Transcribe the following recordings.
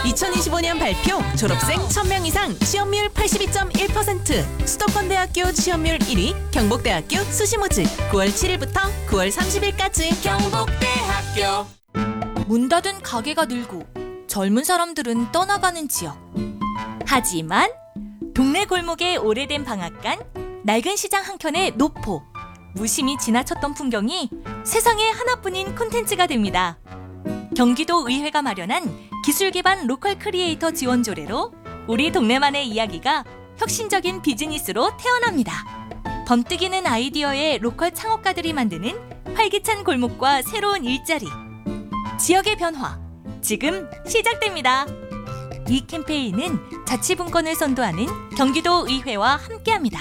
2025년 발표 졸업생 1000명 이상 취업률 82.1%, 수도권대학교 취업률 1위 경북대학교 수시모집 9월 7일부터 9월 30일까지 경북대학교. 문 닫은 가게가 늘고 젊은 사람들은 떠나가는 지역. 하지만 동네 골목의 오래된 방앗간, 낡은 시장 한켠의 노포, 무심히 지나쳤던 풍경이 세상에 하나뿐인 콘텐츠가 됩니다. 경기도 의회가 마련한 기술 기반 로컬 크리에이터 지원 조례로 우리 동네만의 이야기가 혁신적인 비즈니스로 태어납니다. 번뜩이는 아이디어의 로컬 창업가들이 만드는 활기찬 골목과 새로운 일자리. 지역의 변화, 지금 시작됩니다. 이 캠페인은 자치분권을 선도하는 경기도 의회와 함께합니다.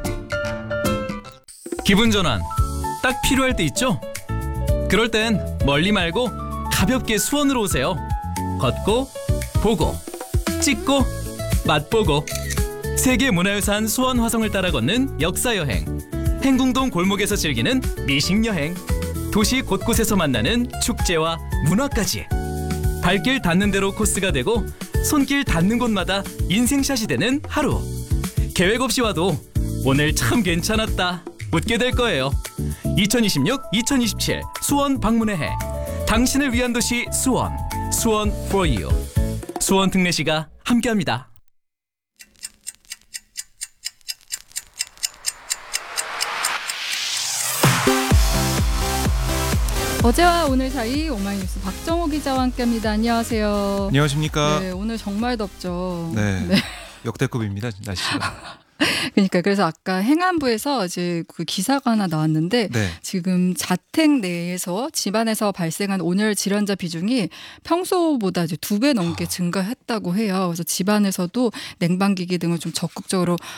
기분 전환, 딱 필요할 때 있죠? 그럴 땐 멀리 말고 가볍게 수원으로 오세요. 걷고, 보고, 찍고, 맛보고. 세계문화유산 수원 화성을 따라 걷는 역사여행. 행궁동 골목에서 즐기는 미식여행. 도시 곳곳에서 만나는 축제와 문화까지. 발길 닿는 대로 코스가 되고 손길 닿는 곳마다 인생샷이 되는 하루. 계획 없이 와도 오늘 참 괜찮았다 웃게 될 거예요. 2026-2027 수원 방문의 해. 당신을 위한 도시 수원. 수원 for you. 수원 특례시가 함께합니다. 어제와 오늘 사이 오마이뉴스 박정호 기자와 함께합니다. 안녕하세요. 안녕하십니까. 네, 오늘 정말 덥죠. 네. 역대급입니다, 날씨가. 그러니까 그래서 아까 행안부에서 이제 그 기사가 하나 나왔는데 네. 지금 자택 내에서 집안에서 발생한 온열 질환자 비중이 평소보다 이제 2배 넘게 증가했다고 해요. 그래서 집안에서도 냉방기기 등을 좀 적극적으로